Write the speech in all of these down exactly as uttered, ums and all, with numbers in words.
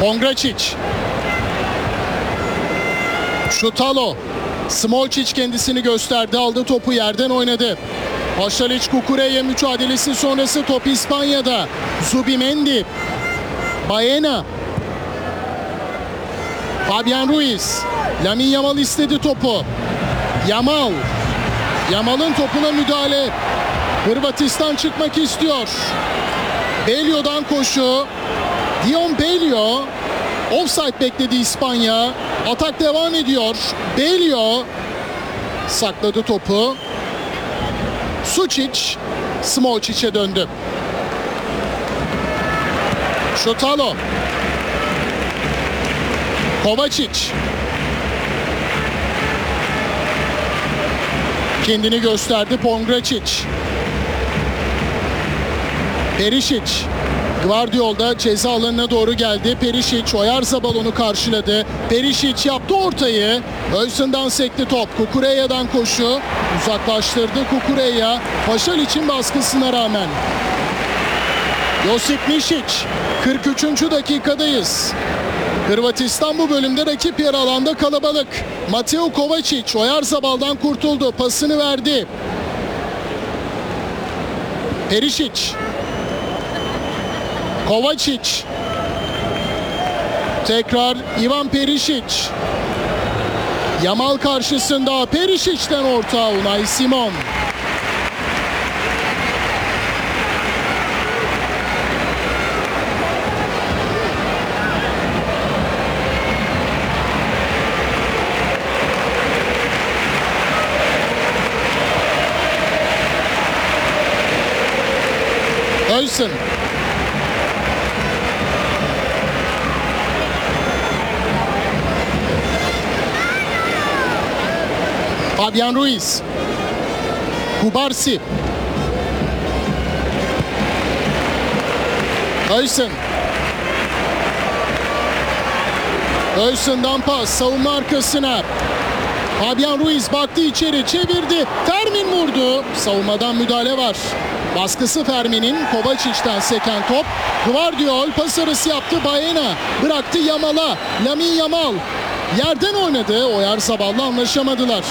Pongracic. Şutalo. Smolcic kendisini gösterdi. Aldı topu, yerden oynadı. Paşalic Cucurella mücadelesi sonrası top İspanya'da. Zubimendi. Baena. Fabian Ruiz. Lamine Yamal istedi topu. Yamal. Yamal'ın topuna müdahale. Hırvatistan çıkmak istiyor. Belio'dan koşu. Dion Belio. Offside bekledi İspanya. Atak devam ediyor. Belio sakladı topu. Sučić Smolcic'e döndü. Šutalo. Kovačić. Kendini gösterdi Pongracic. Perisic. Guardiol'da ceza alanına doğru geldi. Perisic Oyarzabal onu karşıladı. Perisic yaptı ortayı. Özsün'den sekti top. Cucurella'dan koşu. Uzaklaştırdı Cucurella. Paşalic'in baskısına rağmen. Josip Mišić. kırk üçüncü dakikadayız. Hırvatistan bu bölümde rakip yer alanda kalabalık. Mateo Kovačić Oyarzabal'dan kurtuldu. Pasını verdi. Perisic. Kovačić. Tekrar Ivan Perisic. Yamal karşısında Perisic'ten orta. Unai Simon. Özsün. Fabian Ruiz. Kubarsi. Özsün. Özsün'den pas. Savunma arkasına. Fabian Ruiz baktı içeri. Çevirdi. Fermin vurdu. Savunmadan müdahale var. Baskısı Fermin'in. Kovačic'ten seken top. Guardiol pas arası yaptı. Baena bıraktı Yamal'a. Lamine Yamal yerden oynadı. Oyarzabal'la anlaşamadılar.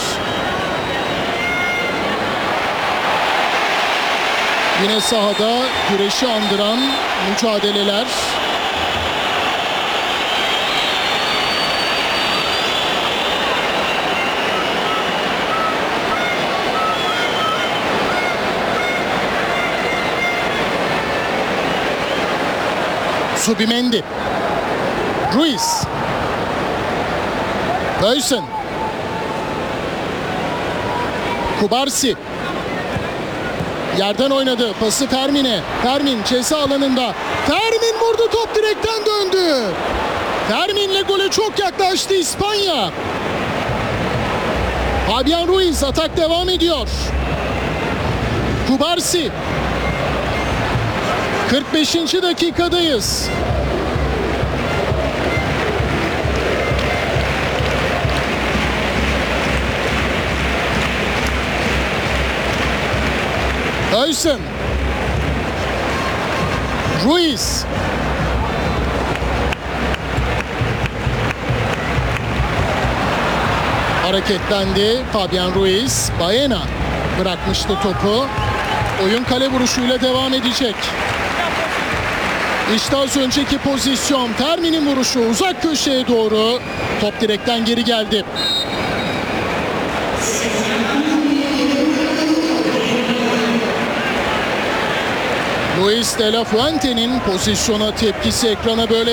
Yine sahada güreşi andıran mücadeleler. Zubimendi. Ruiz. Özsün. Kubarsi. Yerden oynadı. Pası Fermin'e. Fermin ceza alanında. Fermin vurdu. Top direkten döndü. Fermin'le gole çok yaklaştı İspanya. Fabian Ruiz atak devam ediyor. Kubarsi. kırk beşinci dakikadayız. Özsün. Ruiz. Hareketlendi Fabian Ruiz. Baena bırakmıştı topu. Oyun kale vuruşuyla devam edecek. İşte az önceki pozisyon. Fermin'in vuruşu uzak köşeye doğru. Top direkten geri geldi. Luis de la Fuente'nin pozisyona tepkisi ekrana böyle